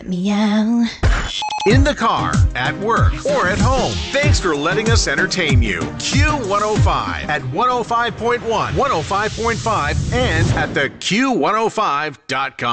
Meow. In the car, at work, or at home. Thanks for letting us entertain you. Q105 at 105.1, 105.5, and at the Q105.com.